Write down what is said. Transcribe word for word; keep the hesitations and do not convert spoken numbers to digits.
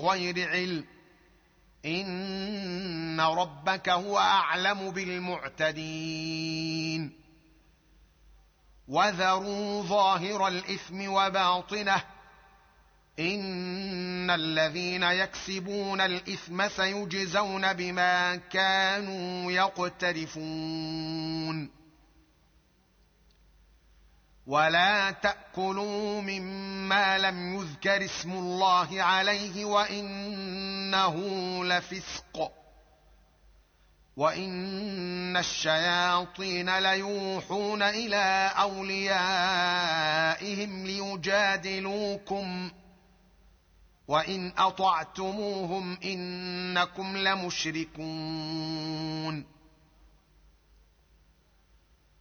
بغير علم إن ربك هو أعلم بالمعتدين وذروا ظاهر الإثم وباطنه إن الذين يكسبون الإثم سيجزون بما كانوا يقترفون ولا تأكلوا مما لم يذكر اسم الله عليه وإنه لفسق وإن الشياطين ليوحون إلى أوليائهم ليجادلوكم وإن أطعتموهم إنكم لمشركون